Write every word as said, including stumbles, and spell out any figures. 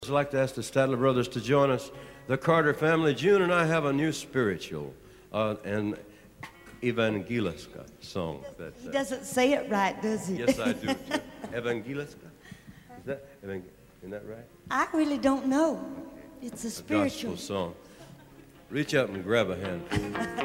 I'd like to ask the Statler brothers to join us. The Carter family, June and I have a new spiritual, uh, an Evangeliska song. That, uh, He doesn't say it right, does he? Yes, I do. Too. Evangeliska? Is that, isn't that right? I really don't know. It's a A spiritual gospel song. Reach up and grab a hand.